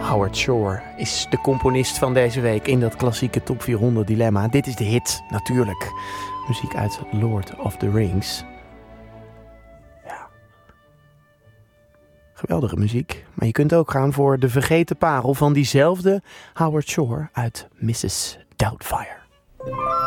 Howard Shore is de componist van deze week in dat klassieke top 400 dilemma. Dit is de hit, natuurlijk. Muziek uit Lord of the Rings. Ja. Geweldige muziek. Maar je kunt ook gaan voor de vergeten parel van diezelfde Howard Shore uit Mrs. Doubtfire.